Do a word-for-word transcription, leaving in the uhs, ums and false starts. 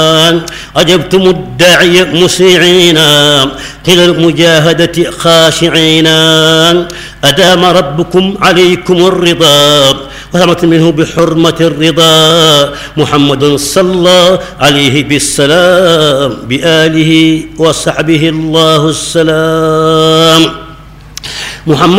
أجبتم الداعي مسيعين إلى المجاهدة خاشعين. أدام ربكم عليكم الرضا وثمت منه بحرمة الرضا. محمد صلى عليه بالسلام بآله وصحبه الله السلام. محمد